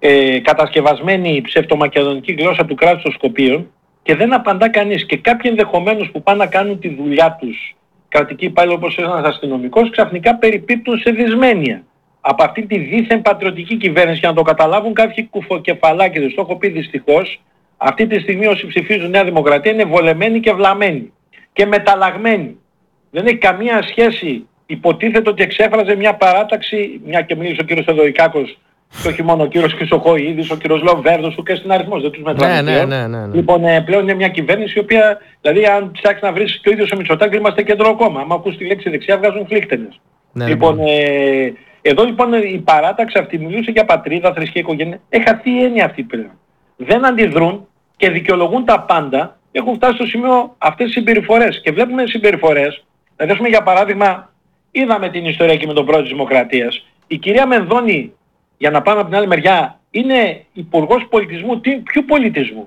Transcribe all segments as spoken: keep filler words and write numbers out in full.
ε, κατασκευασμένη ψευτομακεδονική γλώσσα του κράτους των Σκοπίων και δεν απαντά κανείς. Και κάποιοι ενδεχομένως που πάνε να κάνουν τη δουλειά τους, κρατικοί υπάλληλοι όπως ένας αστυνομικός, ξαφνικά περιπίπτουν σε δυσμένεια από αυτή τη δίθεν πατριωτική κυβέρνηση. Για να το καταλάβουν κάποιοι κουφοκεφαλάκηδες, το έχω πει δυστυχώς, αυτή τη στιγμή όσοι ψηφίζουν Νέα Δημοκρατία είναι βολεμένοι και βλαμμένοι και μεταλλαγμένοι. Δεν έχει καμία σχέση. Υποτίθεται ότι εξέφραζε μια παράταξη, μια και μίλησε ο κύριος Θεοδωρικάκος, και όχι μόνο ο κύριος Χρυσοχοΐδης, ο κύριος Λοβέρδος, και στην αριθμός, δεν τους μετράμε. Ναι, ναι, ναι, ναι, ναι. Λοιπόν, ε, πλέον είναι μια κυβέρνηση η οποία, δηλαδή αν ψάξει να βρεις και ο ίδιος ο Μητσοτάκης, είμαστε κέντρο κόμμα. Αν ακούς τη λέξη δεξιά βγάζουν φλίκτενες. Ναι, λοιπόν, ναι. Ε, εδώ λοιπόν η παράταξη αυτή μιλούσε για πατρίδα, θρησκεία, οικογένεια. Έχει αυτή η έννοια αυτή πλέον. Δεν αντιδρούν και δικαιολογούν τα πάντα. Έχουν φτάσει στο σημείο αυτές τις συμπεριφορές. Και βλέπουμε συμπεριφορές. Δηλαδή, πούμε, για παράδειγμα, είδαμε την ιστορία και με τον πρόεδρο της Δημοκρατίας. Η κυρία Μενδώνη, για να πάμε από την άλλη μεριά, είναι υπουργός πολιτισμού. Τι, ποιου πολιτισμού?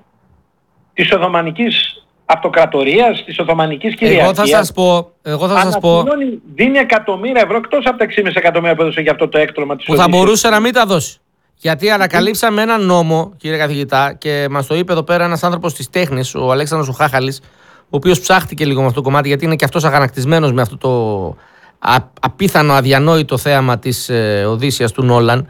Της Οθωμανικής Αυτοκρατορίας, της Οθωμανικής Κυριαρχίας. Εγώ θα σας πω, εγώ θα σας πω, δίνει εκατομμύρια ευρώ εκτός από τα έξι κόμμα πέντε εκατομμύρια που έδωσε για αυτό το έκτρωμα της που θα Οδύσσειας. μπορούσε να μην τα δώσει. Γιατί ανακαλύψαμε έναν νόμο, κύριε καθηγητά, και μας το είπε εδώ πέρα ένας άνθρωπος της τέχνης, ο Αλέξανδρος ο Χάχαλης, ο οποίος ψάχτηκε λίγο με αυτό το κομμάτι, γιατί είναι και αυτός αγανακτισμένος με αυτό το α, απίθανο, αδιανόητο θέαμα της ε, Οδύσσειας του Νόλαν.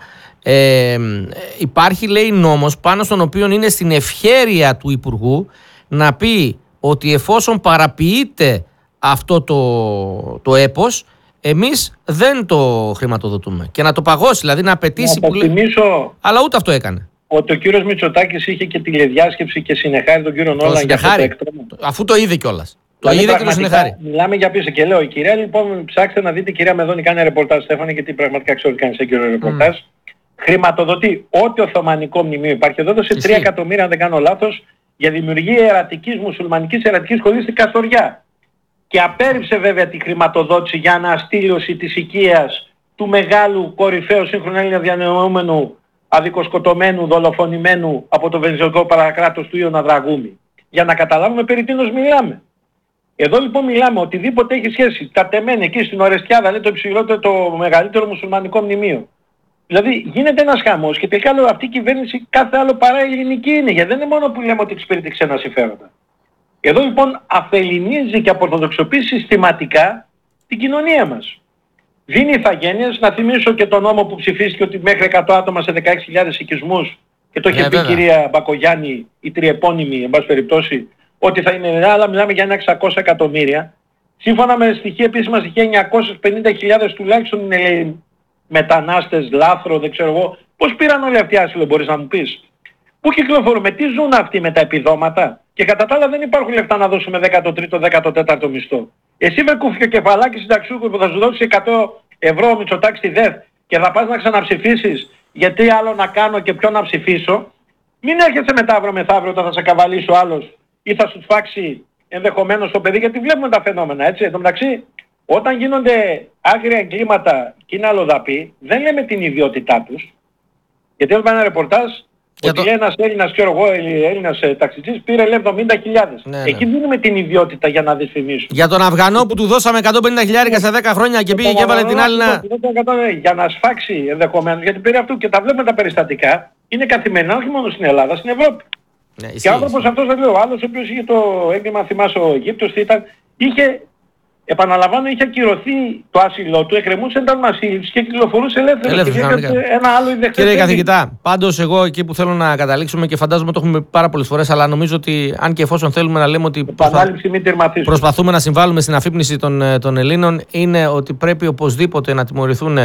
Ε, υπάρχει, λέει, νόμος πάνω στον οποίο είναι στην ευχέρεια του Υπουργού να πει ότι εφόσον παραποιείται αυτό το, το έπος, εμείς δεν το χρηματοδοτούμε. Και να το παγώσει, δηλαδή να απαιτήσει... Να υπενθυμίσω... Αλλά ούτε αυτό έκανε. Ότι ο κύριος Μητσοτάκης είχε και τηλεδιάσκεψη και συνεχάρει τον κύριο Νόλαν για αυτό το έκτρωμα. Αφού το είδε κιόλας. Το Δηλαδή, είδε και το συνεχάρει. Μιλάμε για πίσω και λέω, η κυρία, λοιπόν, ψάξτε να δείτε, η κυρία Μεδόνη κάνει ρεπορτάζ, Στέφανε, γιατί πραγματικά ξέρω ότι κάνει σε κύριο ρεπορτάζ. Mm. Χρηματοδοτεί ό,τι Οθωμανικό μνημείο υπάρχει. Εδώ έδωσε τρία εκατομμύρια, αν δεν κάνω λάθος, για δημιουργία ιερατικής, μουσουλμανικής ιερατικής σχολής στην Καστοριά. Και απέρριψε βέβαια τη χρηματοδότηση για αναστήλωση της οικίας του μεγάλου κορυφαίου σύγχρονου Έλληνα διανοούμενου, αδικοσκοτωμένου, δολοφονημένου από το βενιζελικό παρακράτος του Ιωνα Δραγούμη. Για να καταλάβουμε περί τίνος μιλάμε. Εδώ λοιπόν μιλάμε οτιδήποτε έχει σχέση. Τα τεμένη εκεί στην Ορεστιάδα, λέει το υψηλότερο, το μεγαλύτερο μουσουλμανικό μνημείο. Δηλαδή γίνεται ένας χαμός και τελικά λέω αυτή η κυβέρνηση κάθε άλλο παρά ελληνική είναι. Γιατί δεν είναι μόνο που λέμε ότι εξυπηρετεί ξένα συμφέροντα. Εδώ λοιπόν αφεληνίζει και απορθοδοξοποιεί συστηματικά την κοινωνία μας. Δίνει ηθαγένειες. Να θυμίσω και τον νόμο που ψηφίστηκε ότι μέχρι εκατό άτομα σε δεκαέξι χιλιάδες οικισμούς, και το είχε ναι, πει η κυρία Μπακογιάννη, η τριεπώνυμη, εν πάση περιπτώσει, ότι θα είναι, αλλά μιλάμε για ένα εξακόσια εκατομμύρια. Σύμφωνα με στοιχεία, επίσημα στοιχεία, εννιακόσιες πενήντα χιλιάδες τουλάχιστον είναι μετανάστες, λάθρο, δεν ξέρω εγώ. Πώς πήραν όλοι αυτοί άσυλο, μπορείς να μου πεις? Πού κυκλοφορούν, με τι ζουν αυτοί με τα επιδόματα? Και κατά τα άλλα δεν υπάρχουν λεφτά να δώσουμε δέκατο τρίτο, δέκατο τέταρτο μισθό. Εσύ με κούφιο κεφαλάκι συνταξιούχου που θα σου δώσει εκατό ευρώ ο Μητσοτάκης στη ΔΕΘ και θα πας να ξαναψηφίσεις γιατί άλλο να κάνω και ποιο να ψηφίσω. Μην έρχεσαι μετά αύριο μεθαύριο όταν θα σε καβαλήσει ο άλλος ή θα σου σφάξει ενδεχομένως το παιδί, γιατί βλέπουμε τα φαινόμενα, έτσι. Εν τω μεταξύ, όταν γίνονται άγρια εγκλήματα και είναι αλλοδαποί, δεν λέμε την ιδιότητά τους. Γιατί έχουμε ένα ρεπορτάζ για ότι το... ένας Έλληνας, ξέρω εγώ, Έλληνας ε, ταξιτζής πήρε εβδομήντα χιλιάδες. Ναι, ναι. Εκεί δίνουμε την ιδιότητα για να δυσφημίσουμε. Για τον Αφγανό που του δώσαμε εκατόν πενήντα χιλιάρικα σε δέκα χρόνια και πήγε και έβαλε την άλλη να... Για να σφάξει ενδεχομένως, γιατί πήρε αυτού και τα βλέπουμε τα περιστατικά, είναι καθημερινά όχι μόνο στην Ελλάδα, στην Ευρώπη. Ναι, και ο άνθρωπος αυτός, δεν λέω, ο άλλος ο οποίος είχε το έγκλημα, θυμάσαι, ο Αιγύπτος, ήταν, είχε, επαναλαμβάνω, είχε ακυρωθεί το άσυλό του, εκκρεμούσε ένταλμα σύλληψης και κυκλοφορούσε ελεύθερος. Ένα άλλο ιδεχτές. Κύριε καθηγητά, πάντως εγώ εκεί που θέλω να καταλήξουμε και φαντάζομαι το έχουμε πάρα πολλές φορές, αλλά νομίζω ότι αν και εφόσον θέλουμε να λέμε ότι προσπα... προσπαθούμε να συμβάλλουμε στην αφύπνιση των, των Ελλήνων, είναι ότι πρέπει οπωσδήποτε να τιμωρηθούν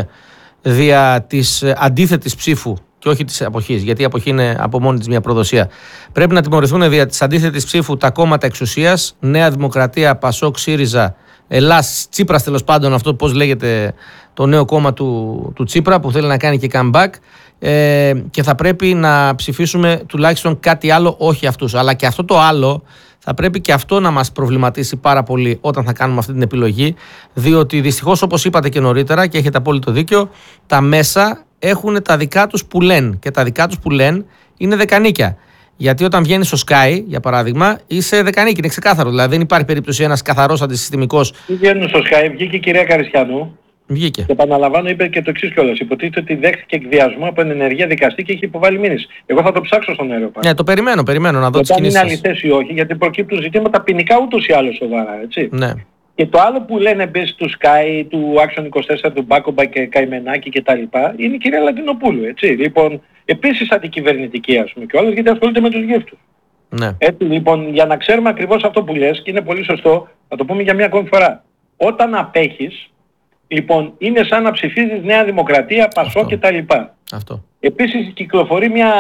δια της αντίθετης ψήφου και όχι της αποχής, γιατί η αποχή είναι από μόνη της μια προδοσία. Πρέπει να τιμωρηθούν δια της αντίθετης ψήφου τα κόμματα εξουσίας, Νέα Δημοκρατία, Πασόκ, ΣΥΡΙΖΑ, Ελλάς, Τσίπρας, τέλος πάντων, αυτό πώς λέγεται το νέο κόμμα του, του Τσίπρα που θέλει να κάνει και comeback, ε, και θα πρέπει να ψηφίσουμε τουλάχιστον κάτι άλλο, όχι αυτούς. Αλλά και αυτό το άλλο θα πρέπει και αυτό να μας προβληματίσει πάρα πολύ όταν θα κάνουμε αυτή την επιλογή, διότι δυστυχώς, όπως είπατε και νωρίτερα και έχετε απόλυτο δίκιο, τα μέσα έχουν τα δικά τους που λένε και τα δικά τους που λένε είναι δεκανίκια. Γιατί όταν βγαίνει στο Sky, για παράδειγμα, είσαι δεκανίκη, είναι ξεκάθαρο. Δηλαδή δεν υπάρχει περίπτωση ένας καθαρός αντισυστημικός. Τι βγαίνουν στο Sky, βγήκε η κυρία Καριστιανού. Βγήκε. Και επαναλαμβάνω, είπε και το εξής κιόλας. Υποτίθεται ότι δέχτηκε εκβιασμό από ενεργεία δικαστή και έχει υποβάλει μήνυση. Εγώ θα το ψάξω στον αεροπλάνο. Ναι, το περιμένω, περιμένω να δω τις κινήσεις. Αν είναι αληθές ή όχι, γιατί προκύπτουν ζητήματα ποινικά ούτως ή άλλως σοβαρά, έτσι. Ναι. Και το άλλο που λένε μπες του Sky, του Action είκοσι τέσσερα, του Μπάκομπα και Καημενάκη κτλ. Είναι η κυρία Λαντινοπούλου, έτσι. Λοιπόν, επίσης αντικυβερνητική, ας πούμε, και όλες, γιατί ασχολείται με τους γύφτους. Ναι. Έτσι, λοιπόν, για να ξέρουμε ακριβώς αυτό που λες, και είναι πολύ σωστό, θα το πούμε για μια ακόμη φορά. Όταν απέχεις, λοιπόν, είναι σαν να ψηφίζεις Νέα Δημοκρατία, Πασό κτλ. Αυτό. Επίσης κυκλοφορεί μια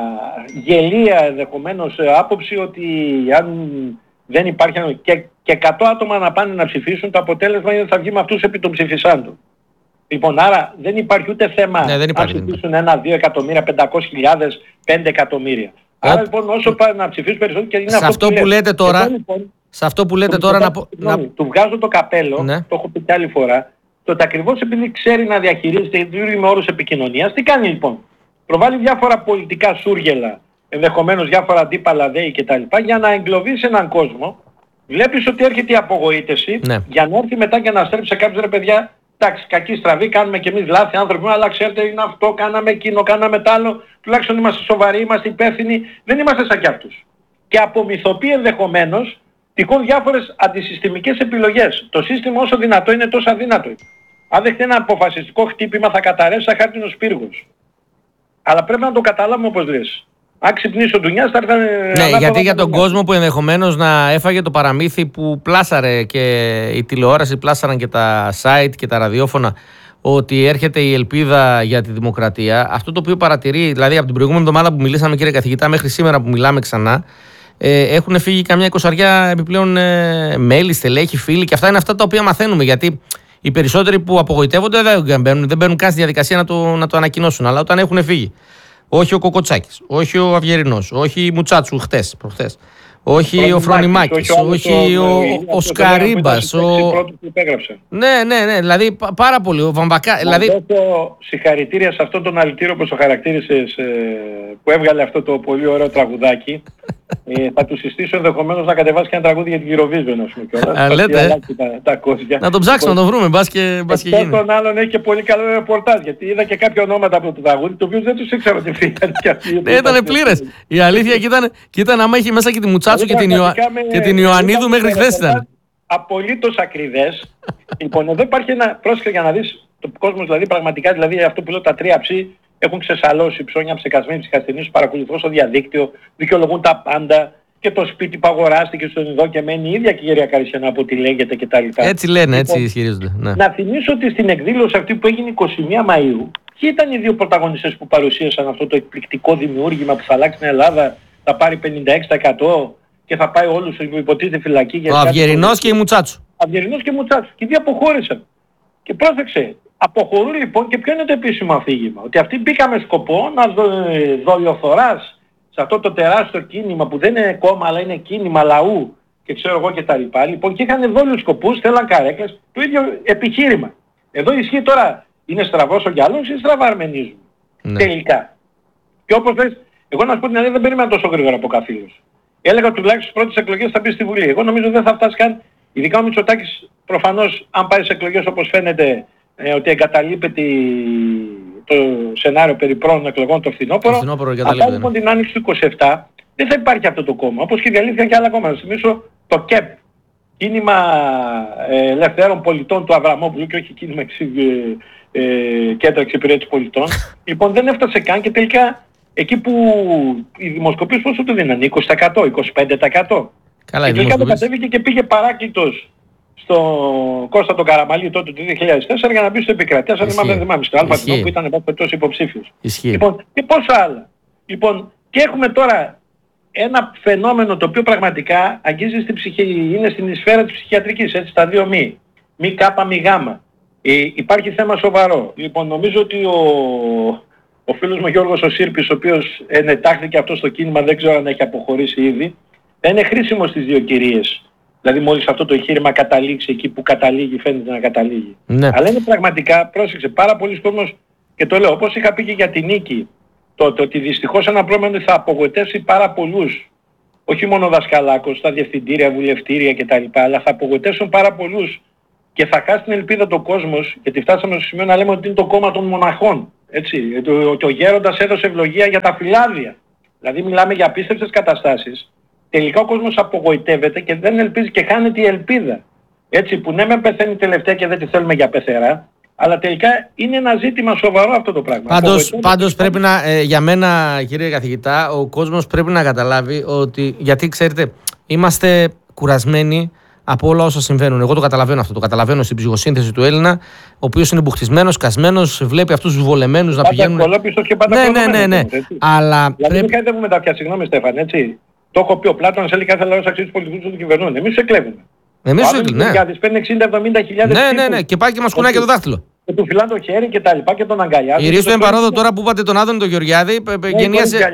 γελία ενδεχομένως άποψη ότι αν δεν υπάρχει και, και εκατό άτομα να πάνε να ψηφίσουν, το αποτέλεσμα είναι ότι θα βγει με αυτούς επί των ψηφισάντων. Λοιπόν, άρα δεν υπάρχει ούτε θέμα ναι, δεν υπάρχει, να ψηφίσουν ένα, δύο εκατομμύρια, πεντακόσιες χιλιάδες, πέντε εκατομμύρια. Άρα λοιπόν όσο πάνε να ψηφίσουν περισσότερο και είναι σε αυτό, αυτό που, που λέτε τώρα, Εδώ, λοιπόν, σε αυτό που λέτε τώρα να πω... Να... Του βγάζω το καπέλο, ναι. Το έχω πει κι άλλη φορά, το ότι ακριβώς επειδή ξέρει να διαχειρίζεται γιατί με όρους επικοινωνίας, τι κάνει λοιπόν. Προβάλλει διάφορα πολιτικά σούργελα, ενδεχομένως διάφορα αντίπαλα δέη κτλ. Για να εγκλωβίσει έναν κόσμο. Βλέπεις ότι έρχεται η απογοήτευση, ναι. Για να έρθει μετά και να στρέψει σε κάποιους ρε παιδιά, εντάξει, κακή στραβή, κάνουμε κι εμείς λάθη άνθρωποι, αλλά ξέρετε είναι αυτό, κάναμε εκείνο, κάναμε τ' άλλο, τουλάχιστον είμαστε σοβαροί, είμαστε υπεύθυνοι, δεν είμαστε σαν κι αυτούς. Και απομυθοποιεί ενδεχομένως τυχόν διάφορες αντισυστημικές επιλογές. Το σύστημα όσο δυνατό είναι τόσο αδύνατο. Αν δεχτεί ένα αποφασιστικό χτύπημα θα καταρρεύσει σαν χάρτινος πύργος. Αλλά πρέπει να το καταλάβουμε όπως λες. Αν ξυπνήσει ο Ντουνιάς θα έρθει... Ναι, γιατί για τον κόσμο που ενδεχομένως να έφαγε το παραμύθι που πλάσαρε και η τηλεόραση, πλάσαραν και τα site και τα ραδιόφωνα, ότι έρχεται η ελπίδα για τη δημοκρατία, αυτό το οποίο παρατηρεί, δηλαδή από την προηγούμενη εβδομάδα που μιλήσαμε κύριε καθηγητά μέχρι σήμερα που μιλάμε ξανά, ε, έχουν φύγει καμιά εικοσαριά επιπλέον ε, μέλη, στελέχη, φίλοι και αυτά είναι αυτά τα οποία μαθαίνουμε, γιατί οι περισσότεροι που απογοητεύονται δεν μπαίνουν, δεν μπαίνουν καν στη διαδικασία να το, να το ανακοινώσουν, αλλά όταν έχουν φύγει. Όχι ο Κοκοτσάκης, όχι ο Αυγερινός, όχι η Μουτσάτσου χτες, προχτές, όχι ο Φρονιμάκης, όχι ο, ο, ο Σκαρίμπας. Ο... Ναι, ναι, ναι, δηλαδή πάρα πολύ. Ο Βαμβακά. Δηλαδή... δώσω συγχαρητήρια σε αυτόν τον αλητήριο όπως το χαρακτήρισες που έβγαλε αυτό το πολύ ωραίο τραγουδάκι. ε, θα του συστήσω ενδεχομένως να κατεβάσει και ένα τραγούδι για την Eurovision, ας πούμε. Λέτε. Τα, τα να τον ψάξουμε, να τον βρούμε, μπας και, μπας και γίνει. Αυτόν τον άλλον έχει και πολύ καλό ρεπορτάζ, γιατί είδα και κάποια ονόματα από το τραγούδι, το οποίο δεν τους ήξερα ότι φύγανε και αυτοί. Ναι, ήταν πλήρες. Η αλήθεια και ήταν, και ήταν άμα είχε μέσα και τη Μουτσάτσου και την, Ιωα... και την Ιωαννίδου μέχρι χθες ήταν. Απολύτως ακριβές. Λοιπόν, εδώ υπάρχει ένα πρόσεχε για να δεις το κόσμος, δηλαδή πραγματικά, δηλαδή αυτό που λέω τα τρία ψι έχουν ξεσαλώσει ψώνια ψεκασμένοι ψυχασθενείς που παρακολουθούν στο διαδίκτυο, δικαιολογούν τα πάντα και το σπίτι που αγοράστηκε στον Ιδό και μένει η ίδια κυρία Καρισιανά από ό,τι λέγεται κτλ. Έτσι λένε, έτσι λοιπόν, ισχυρίζονται. Ναι. Να θυμίσω ότι στην εκδήλωση αυτή που έγινε εικοστή πρώτη Μαΐου, ποιοι ήταν οι δύο πρωταγωνιστές που παρουσίασαν αυτό το εκπληκτικό δημιούργημα που θα αλλάξει την Ελλάδα, θα πάρει πενήντα έξι τοις εκατό και θα πάει όλους που υποτίθεται φυλακή για... Ο Αυγερινός και η Μουτσάτσου. Αυγερινός και η Μουτσάτσου. Και οι δύο αποχώρησαν. Και πρόσεξε, αποχωρούν λοιπόν και ποιο είναι το επίσημο αφήγημα. Ότι αυτοί μπήκαμε σκοπό να δο, δολιοθωράς σε αυτό το τεράστιο κίνημα που δεν είναι κόμμα αλλά είναι κίνημα λαού και ξέρω εγώ και τα λοιπά. Λοιπόν και είχαν δόλιους σκοπούς, θέλαν καρέκλες, το ίδιο επιχείρημα. Εδώ ισχύει τώρα, είναι στραβός ο γυαλός ή στραβά αρμενίζουν. Ναι. Τελικά. Και όπως λες, εγώ να σου πω την αλήθεια δεν περίμενα τόσο γρήγορα από καθήλους. Έλεγα τουλάχιστον στις πρώτες εκλογές θα μπει στη Βουλή. Εγώ νομίζω δεν θα φτάσει καν. Ειδικά ο Μητσοτάκης προφανώς αν πάει σε εκλογές όπως φαίνεται ε, ότι εγκαταλείπεται το σενάριο περί πρώην εκλογών το φθινόπωρο. Αν πάει λοιπόν την άνοιξη του είκοσι επτά δεν θα υπάρχει αυτό το κόμμα. Όπως και διαλύθηκαν και άλλα κόμματα. Να θυμίσω το ΚΕΠ. Κίνημα ε, ελευθέρων πολιτών του Αβραμόπουλου και όχι κίνημα εξ, ε, ε, κέντρα εξυπηρέτησης πολιτών. Λοιπόν δεν έφτασε καν και τελικά εκεί που οι δημοσκοπήσεις πόσο του δίνανε, είκοσι τοις εκατό, είκοσι πέντε τοις εκατό. Καλά, και τελικά το κατέβηκε και πήγε παράκλητος στον Κώστα τον Καραμαλή τότε το δύο χιλιάδες τέσσερα για να μπει στο επικρατεία, σαν θυμάμαι, δεν θυμάμαι, στο Αλφα που ήταν τόσο υποψήφιος. Λοιπόν, και πόσα άλλα. Λοιπόν, και έχουμε τώρα ένα φαινόμενο το οποίο πραγματικά αγγίζει στην ψυχή, είναι στην σφαίρα της ψυχιατρικής, έτσι, στα δύο μη. Μη κάπα, μη γάμα. Ε, υπάρχει θέμα σοβαρό. Λοιπόν, νομίζω ότι ο, ο φίλος μου Γιώργος ο Σύρπης, ο οποίος ενετάχθηκε αυτό στο κίνημα, δεν ξέρω αν έχει αποχωρήσει ήδη, θα είναι χρήσιμο στις δύο κυρίες. Δηλαδή μόλις αυτό το εγχείρημα καταλήξει εκεί που καταλήγει, φαίνεται να καταλήγει. Ναι. Αλλά είναι πραγματικά, πρόσεξε, πάρα πολλοί κόσμος, και το λέω, όπως είχα πει και για την νίκη, το, το ότι δυστυχώς ένα πρόβλημα θα απογοητεύσει πάρα πολλούς. Όχι μόνο δασκαλάκους, στα διευθυντήρια, βουλευτήρια κτλ. Αλλά θα απογοητεύσουν πάρα πολλούς και θα χάσει την ελπίδα το κόσμος, γιατί φτάσαμε στο σημείο να λέμε ότι είναι το κόμμα των μοναχών. Έτσι, ότι ο γέροντας έδωσε ευλογία για τα φυλάδια. Δηλαδή μιλάμε για απίστευτες καταστάσεις. Τελικά ο κόσμος απογοητεύεται και δεν ελπίζει και χάνεται η ελπίδα. Έτσι, που ναι με πεθαίνει τελευταία και δεν τη θέλουμε για πεθερά, αλλά τελικά είναι ένα ζήτημα σοβαρό αυτό το πράγμα. Πάντως, πάντως πρέπει να, ε, για μένα κύριε καθηγητά, ο κόσμος πρέπει να καταλάβει ότι, γιατί ξέρετε, είμαστε κουρασμένοι από όλα όσα συμβαίνουν. Εγώ το καταλαβαίνω αυτό. Το καταλαβαίνω στην ψυχοσύνθεση του Έλληνα, ο οποίος είναι μπουχτισμένος, κασμένος, βλέπει αυτούς τους βολεμένους να πηγαίνουν. Κολόπιστος και πάντα ναι, ναι, ναι, ναι. Αλλά δηλαδή πρέπει... δεν χαϊδεύουμε τα αυτιά, συγγνώμη Στέφαν, έτσι. Το έχω πει ο Πλάτωνας, έλεγε κάθε λαός αξίζει τους πολιτικούς που του κυβερνούν. Εμείς τους εκλέγουμε. Εμείς τους εκλέγουμε. Ναι. Παίρνει εξήντα εβδομήντα χιλιάδες. Ναι, ναι, ναι. Και πάει και μας κουνάει και το δάχτυλο. Και του φυλάνε το χέρι και τα λοιπά και τον αγκαλιάζει. Η Ρίστο Εμπαρόδο τώρα που είπατε τον Άδωνη τον Γεωργιάδη, γεννίασε.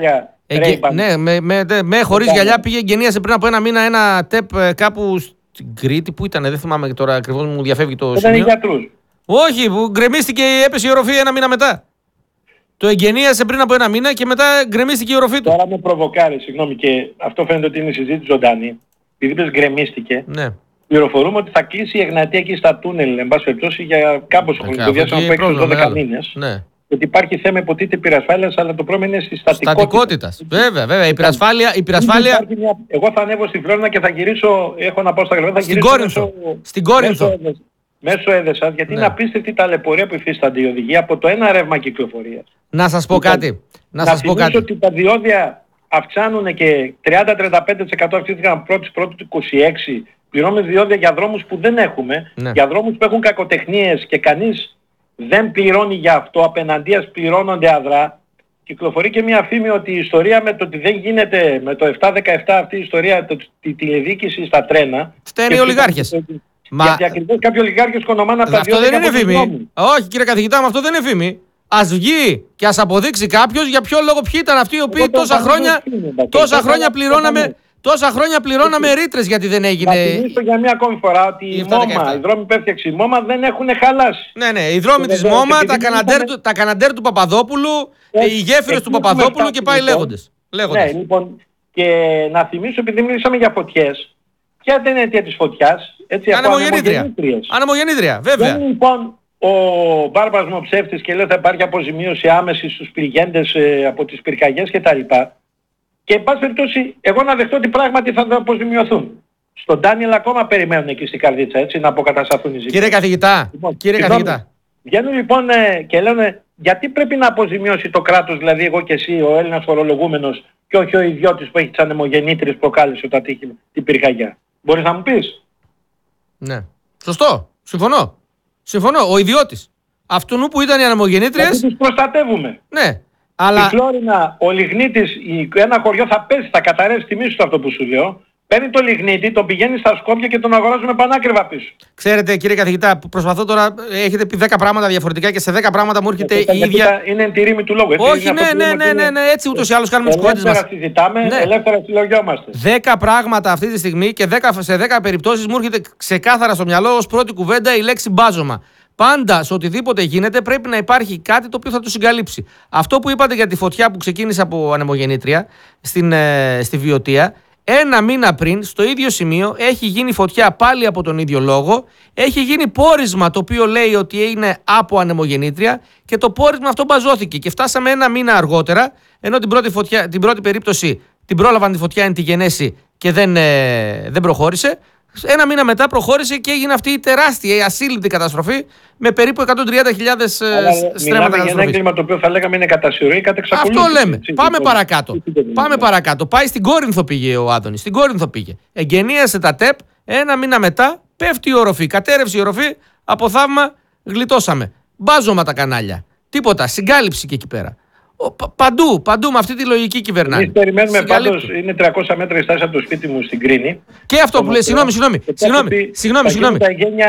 Ναι, με χωρίς γυαλιά πήγε, γεννίασε πριν από ένα μήνα ένα τεπ κάπου στην Κρήτη. Πού ήταν, δεν θυμάμαι τώρα ακριβώς, μου διαφεύγει το σημείο. Ήταν γιατρούς. Όχι, που γκρεμίστηκε, έπεσε η οροφή ένα μήνα μετά. Το εγγενίασε πριν από ένα μήνα και μετά γκρεμίστηκε η οροφή του. Τώρα με προβοκάρει, συγγνώμη, και αυτό φαίνεται ότι είναι η συζήτηση ζωντανή. Επειδή πες γκρεμίστηκε, ναι. Πληροφορούμε ότι θα κλείσει η Εγνατία εκεί στα τούνελ, εν πάση περιπτώσει, για κάμποσο χρονικό διάστημα που έχει δώδεκα μήνες. Ναι. Γιατί υπάρχει θέμα υποτίθεται πυρασφάλειας, αλλά το πρόβλημα είναι στη στατικότητα. Στατικότητας. Βέβαια, βέβαια. Η πυρασφάλεια. Η πυρασφάλεια... Μια... Εγώ θα ανέβω στη Φλόρινα και θα γυρίσω. Έχω να πάω στα γραφεία. Στην Κόρινθο. Στην Κόρινθο. Μέσω Έδεσας, γιατί ναι. είναι απίστευτη η ταλαιπωρία που υφίστανται οι οδηγοί από το ένα ρεύμα κυκλοφορίας. Να σας πω κάτι. Να, να σας πω κάτι. ότι τα διόδια αυξάνουν και τριάντα με τριάντα πέντε τοις εκατό αυξήθηκαν πρώτη πρώτη του είκοσι έξι. Πληρώνουμε διόδια για δρόμους που δεν έχουμε, ναι. για δρόμους που έχουν κακοτεχνίες και κανείς δεν πληρώνει για αυτό, απέναντίας πληρώνονται αδρά. Κυκλοφορεί και μια φήμη ότι η ιστορία με το ότι δεν γίνεται με το επτά δεκαεπτά αυτή η ιστορία, το, τη τηλεδιοίκηση στα τρένα. Φταίνουν οι ολιγάρχες. Μα... Γιατί ακριβώς κάποιοι ολιγάρχες κονομάνε από τα αυτό δεν είναι φήμη. Όχι κύριε καθηγητά, με αυτό δεν είναι φήμη. Ας βγει και ας αποδείξει κάποιος για ποιο λόγο ποιοι ήταν αυτοί οι οποίοι τόσα χρόνια, τόσα χρόνια πληρώναμε. Τόσα χρόνια πληρώναμε ρήτρες γιατί δεν έγινε. Να θυμίσω για μια ακόμη φορά ότι η ΜΟΜΑ, οι δρόμοι που έφτιαξε η ΜΟΜΑ δεν έχουν χαλάσει. Ναι, ναι, οι δρόμοι της ΜΟΜΑ, τα καναντέρ, του, τα καναντέρ του Παπαδόπουλου, ε, οι γέφυρες του Παπαδόπουλου και πάει λέγοντες. λέγοντες. Ναι, λοιπόν, και να θυμίσω επειδή μιλήσαμε για φωτιές, ποια ήταν η αιτία της φωτιάς, έτσι, από ανεμογεννήτριες. Ανεμογεννήτρια, βέβαια. Δεν, λοιπόν, ο Μπάρμπας μου ψεύτης και λέει θα υπάρχει αποζημίωση άμεση στους πληγέντες ε, από τις πυρκαγιές κτλ. Και εν πάση περιπτώσει, εγώ να δεχτώ ότι πράγματι θα αποζημιωθούν. Στον Ντάνιελ ακόμα περιμένουν εκεί στην καρδίτσα, έτσι, να αποκατασταθούν οι ζήτητες. Κύριε καθηγητά, λοιπόν, κύριε λοιπόν, καθηγητά. Βγαίνουν λοιπόν ε, και λένε γιατί πρέπει να αποζημιώσει το κράτος, δηλαδή εγώ και εσύ, ο Έλληνας φορολογούμενος, και όχι ο ιδιώτης που έχει τις ανεμογεννήτριες που προκάλεσε όταν τύχει την πυρκαγιά. Μπορείς να μου πεις? Ναι. Σωστό. Συμφωνώ. Συμφωνώ. Ο ιδιώτης. Αυτού που ήταν οι ανεμογεννήτριες. Γιατί τους προστατεύουμε. Ναι. Αλλά... Η Φλόρινα, ο λιγνίτης, ένα χωριό θα πέσει, θα καταρρεύσει τη μίσου του αυτό που σου λέω. Παίρνει το λιγνίτη, τον πηγαίνει στα Σκόπια και τον αγοράζουμε πανάκριβα πίσω. Ξέρετε κύριε καθηγητά, που προσπαθώ τώρα, έχετε πει δέκα πράγματα διαφορετικά και σε δέκα πράγματα μου έρχεται η ίδια... Είναι εν τη ρήμη του λόγου. Έτσι, όχι, ναι, ναι, ναι, ναι, ναι, έτσι ούτως ή άλλως κάνουμε τις κουβέντες μας. Ελεύθερα συζητάμε, ναι. ελεύθερα συλλογιόμαστε. δέκα πράγματα αυτή τη στιγμή και δέκα, σε δέκα περιπτώσεις μου έρχεται ξεκάθαρα στο μυαλό ως πρώτη κουβέντα η λέξη μπάζωμα. Πάντα σε οτιδήποτε γίνεται πρέπει να υπάρχει κάτι το οποίο θα το συγκαλύψει. Αυτό που είπατε για τη φωτιά που ξεκίνησε από ανεμογεννήτρια στην, ε, στη Βιωτία, ένα μήνα πριν στο ίδιο σημείο έχει γίνει φωτιά πάλι από τον ίδιο λόγο, έχει γίνει πόρισμα το οποίο λέει ότι είναι από ανεμογεννήτρια και το πόρισμα αυτό μπαζώθηκε και φτάσαμε ένα μήνα αργότερα, ενώ την πρώτη, φωτιά, την πρώτη περίπτωση την πρόλαβαν τη φωτιά εν τη γενέση και δεν, ε, δεν προχώρησε. Ένα μήνα μετά προχώρησε και έγινε αυτή η τεράστια, η ασύλληπτη καταστροφή με περίπου εκατόν τριάντα χιλιάδες στρέμματα καταστροφής. Για ένα έγκλημα το οποίο θα λέγαμε είναι κατασυρωή, κατά εξακολούθηση. Αυτό λέμε. Έτσι, Πάμε λοιπόν, παρακάτω. Πάμε παρακάτω. Πάει στην Κόρινθο πήγε ο Άδωνης. Στην Κόρινθο πήγε. Εγγενίασε τα ΤΕΠ. Ένα μήνα μετά πέφτει η οροφή. Κατέρευσε η οροφή. Από θαύμα γλιτώσαμε. Μπάζωμα τα κανάλια. Τίποτα. Συγκάλυψη και εκεί πέρα. Ο, παντού, παντού με αυτή τη λογική κυβερνάνε. Εμείς περιμένουμε πάντως, είναι τριακόσια μέτρα η στάση από το σπίτι μου στην Κρίνη. Και αυτό που λέει, συγγνώμη, συγγνώμη, συγγνώμη, συγγνώμη, συγγνώμη.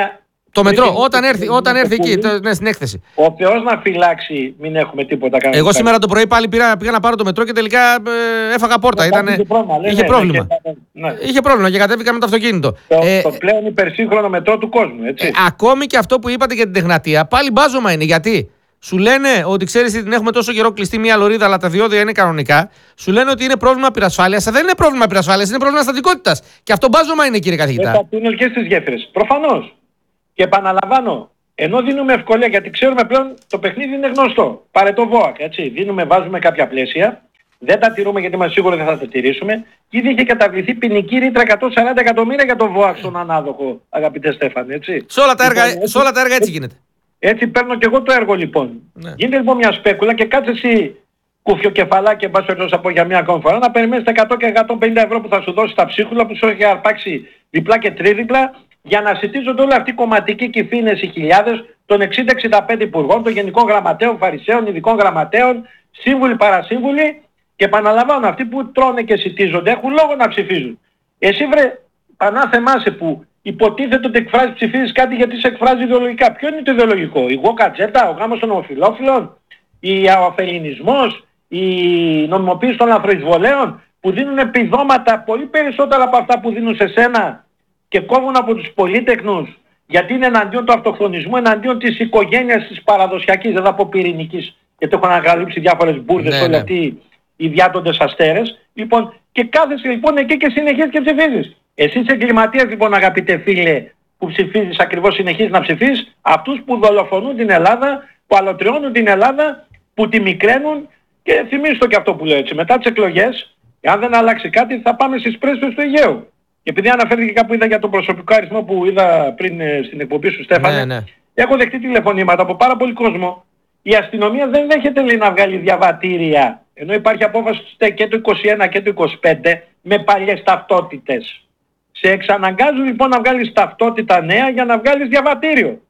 Το μετρό, όταν έρθει, όταν έρθει εκεί, το, ναι, στην έκθεση. Ο Θεός να φυλάξει, μην έχουμε τίποτα κανένα. Εγώ σήμερα το πρωί πάλι πήγα, πήγα να πάρω το μετρό και τελικά ε, έφαγα πόρτα. Ήτανε, είχε πρόβλημα. Είχε, ναι, πρόβλημα. Ναι. είχε πρόβλημα και κατέβηκα με το αυτοκίνητο. Το, ε, το πλέον υπερσύγχρονο μετρό του κόσμου, έτσι. Ε, ακόμη και αυτό που είπατε για την Εγνατία, πάλι μπάζωμα είναι. Γιατί? Σου λένε ότι ξέρεις ότι την έχουμε τόσο καιρό κλειστή μια λωρίδα, αλλά τα διόδια είναι κανονικά. Σου λένε ότι είναι πρόβλημα πυρασφάλειας. Δεν είναι πρόβλημα πυρασφάλειας, είναι πρόβλημα στατικότητας. Και αυτό μπάζωμα είναι, κύριε καθηγητά. Θα τούνελ και στις γέφυρες. Προφανώς. Και επαναλαμβάνω, ενώ δίνουμε ευκολία, γιατί ξέρουμε πλέον το παιχνίδι είναι γνωστό. Πάρε το ΒΟΑΚ, έτσι. Δίνουμε, βάζουμε κάποια πλαίσια, δεν τα τηρούμε γιατί είμαστε σίγουροι δεν θα τα τηρήσουμε. Και ήδη είχε καταβληθεί ποινική ρήτρα εκατόν σαράντα εκατομμύρια για το ΒΟΑΚ στον ανάδοχο, αγαπητέ Στέφανε, έτσι. Σε όλα τα έργα, λοιπόν, έτσι, σε όλα τα έργα έτσι γίνεται. Έτσι παίρνω και εγώ το έργο λοιπόν. Ναι. Γίνεται λοιπόν μια σπέκουλα και κάτσε εσύ κουφιοκεφαλάκι και μπας να πω για μια ακόμα φορά να περιμένεις τα εκατό και εκατόν πενήντα ευρώ που θα σου δώσει τα ψίχουλα που σου έχει αρπάξει διπλά και τρίδιπλα για να συζητήσονται όλοι αυτοί οι κομματικοί κυφίνες οι χιλιάδες των εξήντα εξήντα πέντε υπουργών, των γενικών γραμματέων, φαρισαίων, ειδικών γραμματέων, σύμβουλοι, παρασύμβουλοι και επαναλαμβάνω αυτοί που τρώνε και συζητίζονται έχουν λόγο να ψηφίζουν. Εσύ βρε Πανά θεμάσαι που υποτίθεται ότι εκφράζει ψηφίζεις κάτι γιατί σε εκφράζει ιδεολογικά. Ποιο είναι το ιδεολογικό, η γοκατσέτα, ο γάμος των ομοφυλόφιλων, ο αφελινισμός, η νομιμοποίηση των λαθροεισβολέων που δίνουν επιδόματα πολύ περισσότερα από αυτά που δίνουν σε σένα και κόβουν από τους πολίτεκνους γιατί είναι εναντίον του αυτοκτονισμού, εναντίον της οικογένειας της παραδοσιακής, δεν θα πω πυρηνικής, γιατί έχω ανακαλύψει διάφορες μπουρδες ναι, όλοι ναι. αυτοί οι διάτοντες αστέρες. Λοιπόν, και κάθεσαι λοιπόν εκεί και συνεχίζεις και ψηφίζεις. Εσύ είσαι εγκληματίας λοιπόν αγαπητέ φίλε που ψηφίζεις ακριβώς, συνεχίζεις να ψηφίζεις αυτούς που δολοφονούν την Ελλάδα, που αλωτριώνουν την Ελλάδα, που τη μικραίνουν. Και θυμίζω και αυτό που λέω έτσι, μετά τις εκλογές, αν δεν αλλάξει κάτι θα πάμε στις πρέσβες του Αιγαίου. Και επειδή αναφέρθηκε κάπου είδα για τον προσωπικό αριθμό που είδα πριν ε, στην εκπομπή σου Στέφανε, ναι, ναι. έχω δεχτεί τηλεφωνήματα από πάρα πολύ κόσμο. Η αστυνομία δεν δέχεται λέει, να βγάλει διαβατήρια, ενώ υπάρχει απόφαση και το είκοσι ένα και το είκοσι πέντε με παλιές ταυτότητες. Σε εξαναγκάζουν λοιπόν να βγάλεις ταυτότητα νέα για να βγάλεις διαβατήριο.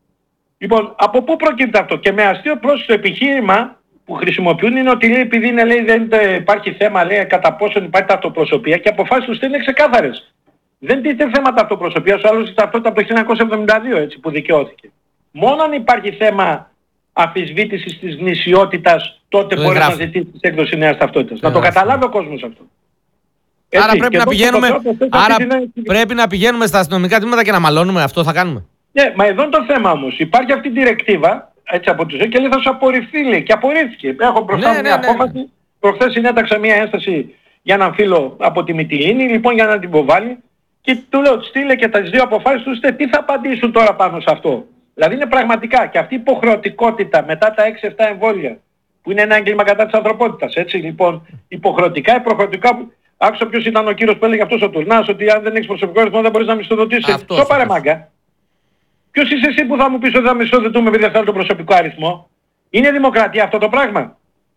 Λοιπόν, από πού προκύπτει αυτό? Και με αστείο πρόσθετο επιχείρημα που χρησιμοποιούν είναι ότι λέει, επειδή είναι, λέει, δεν υπάρχει θέμα λέει, κατά πόσον υπάρχει ταυτοπροσωπία και αποφάσεις τους είναι ξεκάθαρες. Δεν τίθεται θέμα ταυτοπροσωπίας, ο άλλος η ταυτότητα από το χίλια εννιακόσια εβδομήντα δύο έτσι, που δικαιώθηκε. Μόνο αν υπάρχει θέμα αμφισβήτησης της γνησιότητας, τότε μπορεί να ζητήσει την έκδοση νέας ταυτότητας. Να το καταλάβει ο κόσμος αυτό. Έτσι, άρα πρέπει να, πηγαίνουμε, άρα είναι... πρέπει να πηγαίνουμε στα αστυνομικά τμήματα και να μαλώνουμε, αυτό θα κάνουμε. Ναι, μα εδώ είναι το θέμα όμως. Υπάρχει αυτή η διρεκτίβα. Έτσι από τους και λέει θα σου απορριφθεί λέει και απορρίφθηκε. Έχω μπροστά μου ναι, μια ναι, απόφαση. Ναι, ναι. Προχθές συνέταξα μια ένσταση για έναν φίλο από τη Μυτιλήνη λοιπόν για να την υποβάλει και του λέω στείλε και τις δύο αποφάσεις του τι θα απαντήσουν τώρα πάνω σε αυτό. Δηλαδή είναι πραγματικά και αυτή η υποχρεωτικότητα μετά τα έξι εφτά εμβόλια που είναι ένα έγκλημα κατά της ανθρωπότητας. Έτσι λοιπόν υποχρεωτικά, υποχρεωτικά άκουσα ποιος ήταν ο κύριος που έλεγε αυτός ο Τουρνάς ότι αν δεν έχεις προσωπικό αριθμό δεν μπορείς να μισθοδοτήσεις. Το πάρε μάγκα. Ποιος είσαι εσύ που θα μου πεις ότι θα μισθοδοτούμε επειδή δεν θέλω τον προσωπικό αριθμό? Είναι δημοκρατία αυτό το πράγμα?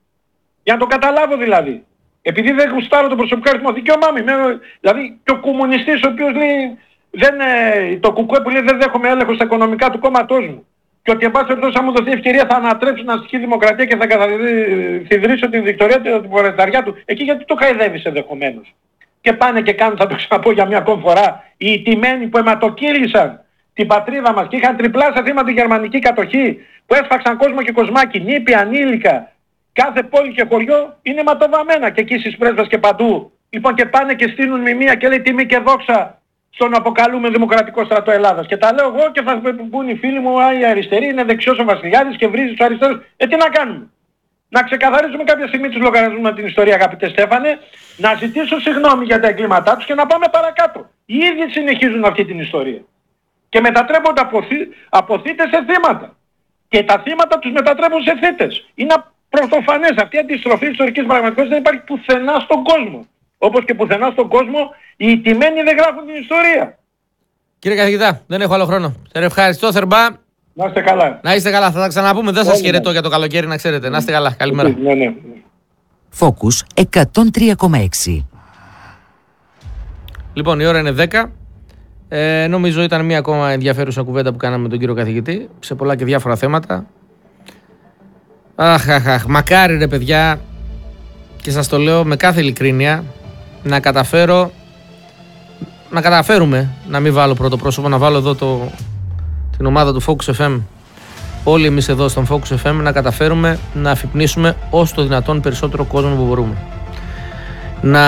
Για να το καταλάβω δηλαδή. Επειδή δεν γουστάρω τον προσωπικό αριθμό, δικαίωμά μου. Δηλαδή και ο κομμουνιστής ο οποίος λέει, δεν, το κουκουέ που λέει δεν δέχομαι έλεγχο στα οικονομικά του κόμματός μου. Και ότι εν πάση περιπτώσει αν μου δοθεί ευκαιρία θα ανατρέψω την αστική δημοκρατία και θα καθιδρύσω την δικτορία την προλεταριά του. Εκεί γιατί το χαϊδεύεις ενδεχομένως. Και πάνε και κάνουν, θα το ξαναπώ για μια ακόμη φορά, οι ηττημένοι που αιματοκύλησαν την πατρίδα μας και είχαν τριπλάσια θύματα τη γερμανική κατοχή, που έσφαξαν κόσμο και κοσμάκι, νήπη, ανήλικα, κάθε πόλη και χωριό είναι ματοβαμμένα και εκεί στις πρέσβες και παντού. Λοιπόν και πάνε και στείλουν μιμία και λέει τιμή και δόξα στον αποκαλούμε Δημοκρατικό Στρατό Ελλάδας. Και τα λέω εγώ και θα πούν οι φίλοι μου, α, οι αριστεροί είναι δεξιός ο Βασιλιάδης και βρίζει τους αριστερούς. Ε, τι να κάνουμε? Να ξεκαθαρίσουμε κάποια στιγμή τους λογαριασμούς με την ιστορία, αγαπητέ Στέφανε, να ζητήσω συγγνώμη για τα εγκλήματά τους και να πάμε παρακάτω. Οι ίδιοι συνεχίζουν αυτή την ιστορία. Και μετατρέπονται από, θύ, από θύτες σε θύματα. Και τα θύματα τους μετατρέπουν σε θύτες. Είναι πρωτοφανές. Αυτή η αντιστροφή ιστορικής πραγματικότητας δεν υπάρχει πουθενά στον κόσμο. Όπως και πουθενά στον κόσμο οι ηττημένοι δεν γράφουν την ιστορία. Κύριε καθηγητά, δεν έχω άλλο χρόνο. Σας ευχαριστώ θερμά. Να είστε καλά. Να είστε καλά. Θα τα ξαναπούμε. Δεν σας χαιρετώ για το καλοκαίρι, να ξέρετε. Να είστε καλά. Καλημέρα. Ναι, ναι. Focus εκατόν τρία κόμμα έξι. Λοιπόν, η ώρα είναι δέκα. Ε, νομίζω ήταν μια ακόμα ενδιαφέρουσα κουβέντα που κάναμε με τον κύριο καθηγητή σε πολλά και διάφορα θέματα. Αχ, αχ, αχ. Μακάρι ρε παιδιά, και σας το λέω με κάθε ειλικρίνεια, να καταφέρω να καταφέρουμε να μην βάλω πρώτο πρόσωπο, να βάλω εδώ το, την ομάδα του Focus εφ εμ, όλοι εμείς εδώ στον Focus εφ εμ, να καταφέρουμε να αφυπνίσουμε όσο το δυνατόν περισσότερο κόσμο που μπορούμε, να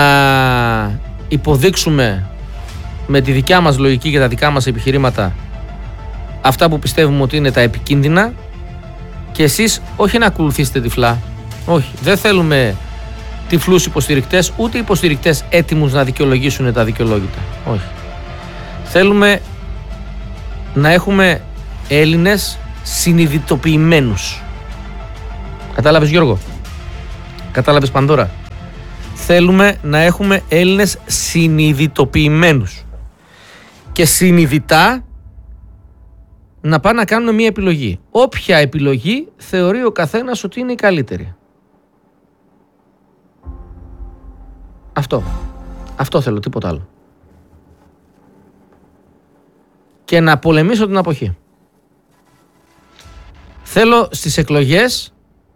υποδείξουμε με τη δικιά μας λογική και τα δικά μας επιχειρήματα αυτά που πιστεύουμε ότι είναι τα επικίνδυνα και εσείς όχι να ακολουθήσετε τυφλά, όχι, δεν θέλουμε τυφλούς υποστηρικτές, ούτε υποστηρικτές έτοιμους να δικαιολογήσουν τα δικαιολόγητα, όχι. Θέλουμε να έχουμε Έλληνες συνειδητοποιημένους. Κατάλαβες, Γιώργο? Κατάλαβες, Πανδώρα? Θέλουμε να έχουμε Έλληνες συνειδητοποιημένους και συνειδητά να πάνε να κάνουν μια επιλογή. Όποια επιλογή θεωρεί ο καθένας ότι είναι η καλύτερη. Αυτό. Αυτό θέλω, τίποτα άλλο. Και να πολεμήσω την αποχή. Θέλω στις εκλογές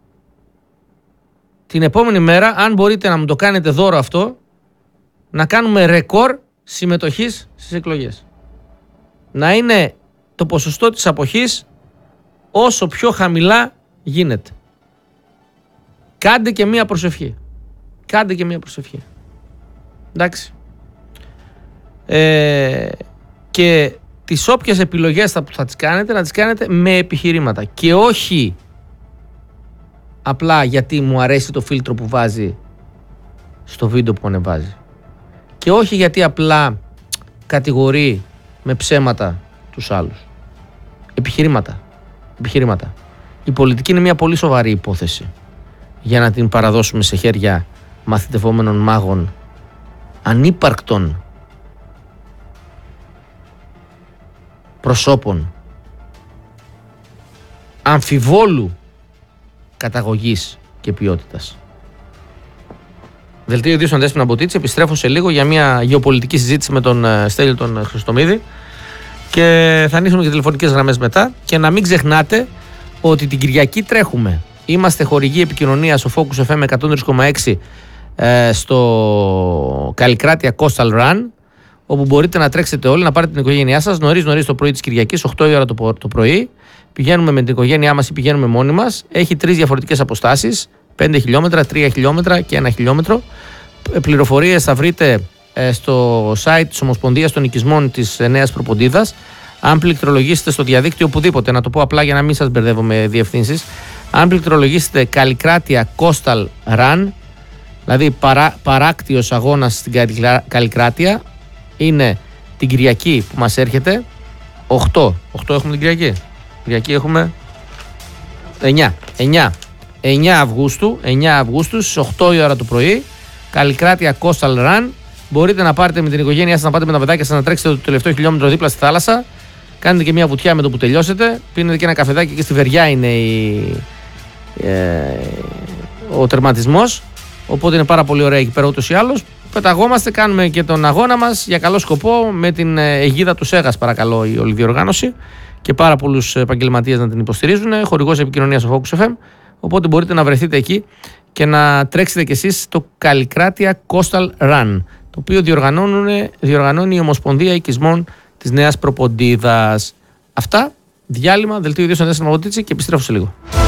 την επόμενη μέρα, αν μπορείτε να μου το κάνετε δώρο αυτό, να κάνουμε ρεκόρ συμμετοχής στις εκλογές. Να είναι το ποσοστό της αποχής όσο πιο χαμηλά γίνεται. Κάντε και μία προσευχή. Κάντε και μία προσευχή. Εντάξει. Ε, και τις όποιες επιλογές θα, θα τις κάνετε, να τις κάνετε με επιχειρήματα. Και όχι απλά γιατί μου αρέσει το φίλτρο που βάζει στο βίντεο που ανεβάζει. Και όχι γιατί απλά κατηγορεί με ψέματα τους άλλους. Επιχειρήματα. Επιχειρήματα. Η πολιτική είναι μια πολύ σοβαρή υπόθεση για να την παραδώσουμε σε χέρια μαθητευόμενων μάγων, ανύπαρκτων προσώπων, αμφιβόλου καταγωγής και ποιότητας. Δελτίο ειδήσεων Δέσποινα Μποτίτση. Επιστρέφω σε λίγο για μια γεωπολιτική συζήτηση με τον Στέλιο τον Χριστομίδη και θα ανοίξουμε και τηλεφωνικές γραμμές μετά. Και να μην ξεχνάτε ότι την Κυριακή τρέχουμε. Είμαστε χορηγοί επικοινωνίας στο Focus εφ εμ εκατόν τρία κόμμα έξι ε, στο Καλλικράτεια Coastal Run, όπου μπορείτε να τρέξετε όλοι, να πάρετε την οικογένειά σας νωρίς νωρίς το πρωί της Κυριακής, οκτώ η ώρα το, το πρωί. Πηγαίνουμε με την οικογένειά μας ή πηγαίνουμε μόνοι μας. Έχει τρεις διαφορετικές αποστάσεις, πέντε χιλιόμετρα, τρία χιλιόμετρα και ένα χιλιόμετρο. Πληροφορίες θα βρείτε ε, στο site της Ομοσπονδίας των Οικισμών της Νέας Προποντίδας. Αν πληκτρολογήσετε στο διαδίκτυο οπουδήποτε, να το πω απλά για να μην σας μπερδεύω με διευθύνσεις, αν πληκτρολογήσετε Καλλικράτεια Coastal Run, δηλαδή παρά, παράκτιος αγώνας στην Καλλικράτεια, είναι την Κυριακή που μας έρχεται, οκτώ, οκτώ έχουμε την Κυριακή, Κυριακή έχουμε εννιά, εννιά, εννιά Αυγούστου, εννιά Αυγούστου στις οκτώ η ώρα το πρωί, Καλλικράτεια Coastal Run. Μπορείτε να πάρετε με την οικογένειά σας, να πάτε με τα παιδάκια σας να τρέξετε το τελευταίο χιλιόμετρο δίπλα στη θάλασσα. Κάνετε και μια βουτιά με το που τελειώσετε. Πίνετε και ένα καφεδάκι, και στη Βεριά είναι η, ε, ο τερματισμός. Οπότε είναι πάρα πολύ ωραία εκεί πέρα ούτως ή άλλως. Πεταγόμαστε, κάνουμε και τον αγώνα μας για καλό σκοπό με την αιγίδα του ΣΕΓΑΣ, παρακαλώ, η όλη διοργάνωση. Και πάρα πολλούς επαγγελματίες να την υποστηρίζουν. Χορηγός επικοινωνίας στο Focus εφ εμ. Οπότε μπορείτε να βρεθείτε εκεί και να τρέξετε κι εσείς το Καλλικράτεια Coastal Run, το οποίο διοργανώνει η Ομοσπονδία Οικισμών της Νέας Προποντίδας. Αυτά, διάλειμμα, δελτίο ειδήσεων Δέσποινα Μποτίτση και επιστρέφω σε λίγο.